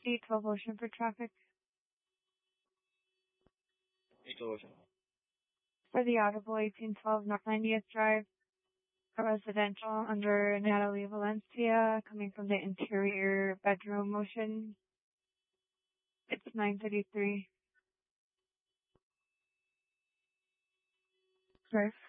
812 Ocean for traffic. 812 Ocean. For the audible 1812 North 90th Drive, a residential under Natalie Valencia, coming from the interior bedroom motion. It's 9:33. Drive.